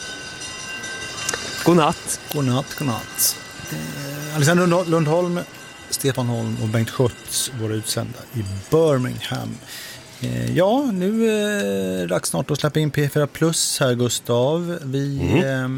God natt. God natt, god natt. Eh, Alexander Lundholm, Stefan Holm och Bengt Schütz, våra utsända i Birmingham. Eh, ja, nu är det dags snart att släppa in P fyra Plus här, Gustav. Vi mm.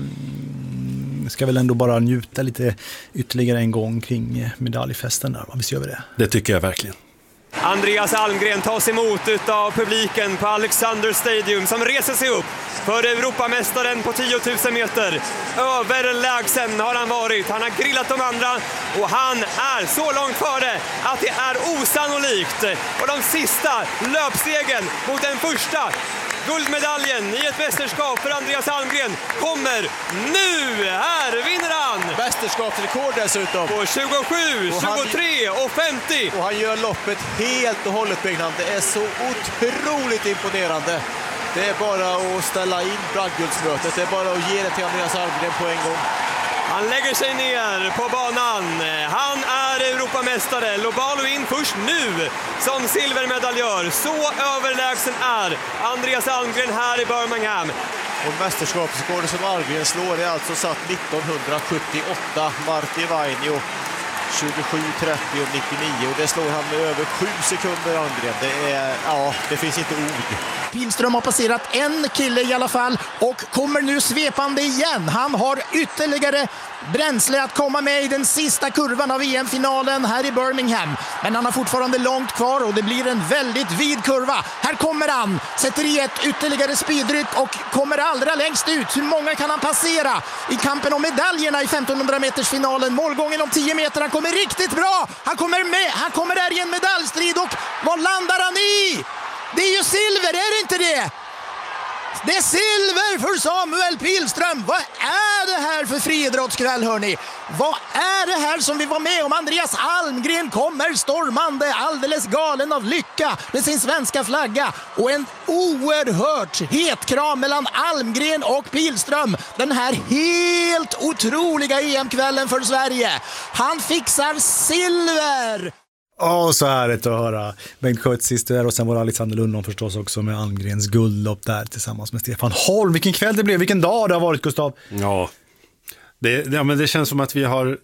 eh, ska väl ändå bara njuta lite ytterligare en gång kring medaljfesten där. Visst gör vi det? Det tycker jag verkligen. Andreas Almgren tas emot av publiken på Alexander Stadium som reser sig upp för Europamästaren på tio tusen meter. Överlägsen har han varit. Han har grillat de andra och han är så långt före att det är osannolikt. Och de sista löpstegen mot den första guldmedaljen i ett mästerskap för Andreas Almgren kommer nu. Här vinner han! Mästerskapsrekord dessutom. På tjugosju, tjugotre och femtio. Och han gör loppet helt och hållet, Bengt. Det är så otroligt imponerande. Det är bara att ställa in bragdguldsmötet. Det är bara att ge det till Andreas Almgren på en gång. Han lägger sig ner på banan. Han är Europamästare. Lobalo in först nu som silvermedaljör. Så överlägsen är Andreas Almgren här i Birmingham. Och mästerskapsrekordet som Almgren slår är alltså satt nittonhundrasjuttioåtta. Marti Vainio tjugosju, trettio och nittionio. Och det slår han med över sju sekunder, Almgren. Det är, ja, det finns inte ord. Pilström har passerat en kille i alla fall och kommer nu svepande igen. Han har ytterligare bränsle att komma med i den sista kurvan av E M-finalen här i Birmingham. Men han har fortfarande långt kvar och det blir en väldigt vid kurva. Här kommer han, sätter i ett ytterligare speedryck och kommer allra längst ut. Hur många kan han passera i kampen om medaljerna i femtonhundra meters finalen? Målgången om tio meter, han kommer riktigt bra. Han kommer med, han kommer där i en medaljstrid och vad landar han i? Det är ju silver, är det inte det? Det är silver för Samuel Pilström. Vad är det här för friidrottskväll, hörni? Vad är det här som vi var med om? Andreas Almgren kommer stormande, alldeles galen av lycka med sin svenska flagga. Och en oerhört het kram mellan Almgren och Pilström. Den här helt otroliga E M-kvällen för Sverige. Han fixar silver! Åh, så härligt att höra Bengt Schütz sist där och sen var Alexander Lundholm förstås också med Almgrens guldlopp där tillsammans med Stefan Holm. Vilken kväll det blev, vilken dag det har varit, Gustav. Ja, det, ja men det känns som att vi har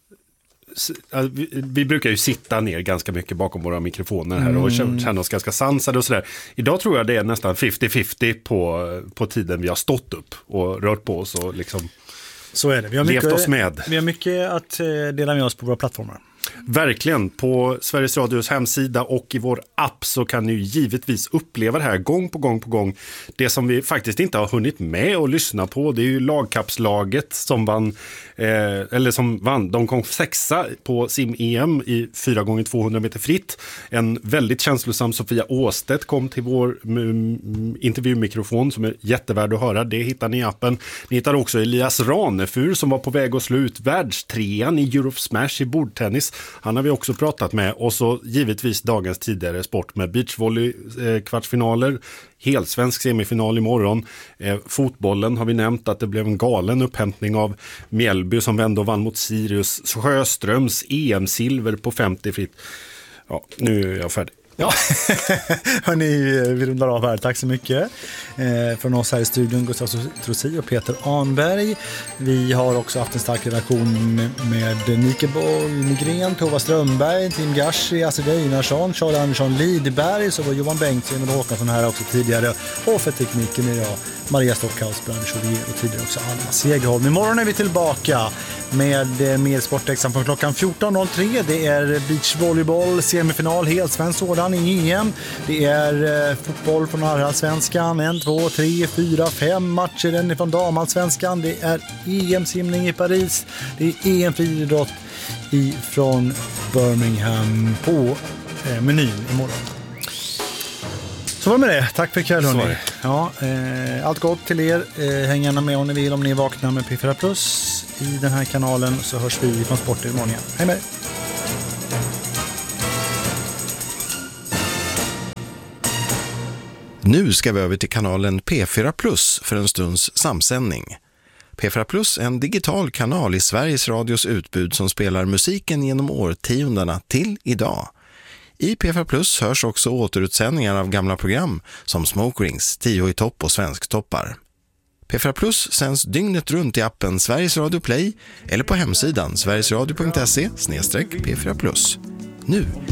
vi, vi brukar ju sitta ner ganska mycket bakom våra mikrofoner här och mm. känna oss ganska sansade och sådär. Idag tror jag det är nästan femtio femtio på, på tiden vi har stått upp och rört på oss och liksom så är det. Vi har mycket, levt oss med. Vi har mycket att dela med oss på våra plattformar. Verkligen, på Sveriges Radios hemsida och i vår app så kan ni givetvis uppleva det här gång på gång på gång. Det som vi faktiskt inte har hunnit med att lyssna på, det är ju lagkapslaget som vann, eh, eller som vann, de kom sexa på sim-E M i fyra gånger tvåhundra meter fritt. En väldigt känslosam Sofia Åstedt kom till vår mm, intervjumikrofon som är jättevärd att höra. Det hittar ni i appen. Ni hittar också Elias Ranefur som var på väg att slå ut världstrean i Europe Smash i bordtennis. Han har vi också pratat med och så givetvis dagens tidigare sport med beachvolley eh, kvartsfinaler, helsvensk semifinal imorgon. Eh, fotbollen har vi nämnt att det blev en galen upphämtning av Mjällby som vände och vann mot Sirius. Sjöströms E M-silver på femtio fritt. Ja, nu är jag färdig. Ja, hörni, vi rundar av här. Tack så mycket. Eh, från oss här i studion, Gustav Trossi och Peter Anberg. Vi har också haft en stark relation med Nike Boll Nygren, Tova Strömberg, Tim Gashi, Astrid Einarsson, Charles Andersson Lidberg, så var Johan Bengtsson och Håkansson här också tidigare. Och för tekniken är jag, Maria Stockhaus, Brandon Chauvier och tidigare också Alma Segerholm. Imorgon är vi tillbaka med mer Sportexan på klockan fjorton noll tre. Det är beachvolleyboll, semifinal, helt svensk sådan i E M. Det är eh, fotboll från Allsvenskan, en, två, tre, fyra, fem matcher den från damallsvenskan. Det är E M-simning i Paris. Det är E M-friidrott från Birmingham på eh, menyn imorgon. Så var med det. Tack för ikväll, hörni. Ja, eh, allt gott till er. Eh, häng gärna med om ni vill, om ni vaknar med P fyra Plus i den här kanalen, så hörs vi från Sport imorgon igen. Hej med. Nu ska vi över till kanalen P fyra Plus för en stunds samsändning. P fyra Plus är en digital kanal i Sveriges Radios utbud som spelar musiken genom årtiondena till idag. I P fyra Plus hörs också återutsändningar av gamla program som Smoke Rings, Tio i topp och Svensktoppar. P fyra Plus sänds dygnet runt i appen Sveriges Radio Play eller på hemsidan sverigesradio punkt se slash P fyra Plus. Nu